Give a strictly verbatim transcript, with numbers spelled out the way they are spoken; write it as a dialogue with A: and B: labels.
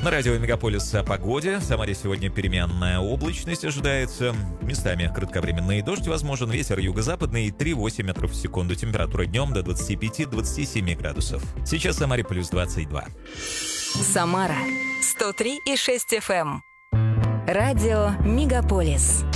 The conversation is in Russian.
A: На радио «Мегаполис» о погоде. В Самаре сегодня переменная облачность ожидается. Местами кратковременный дождь возможен. Ветер юго-западный три-восемь метров в секунду. Температура днем до двадцати пяти - двадцати семи градусов. Сейчас в Самаре плюс двадцать два.
B: Самара сто три и шесть эф эм. Радио «Мегаполис».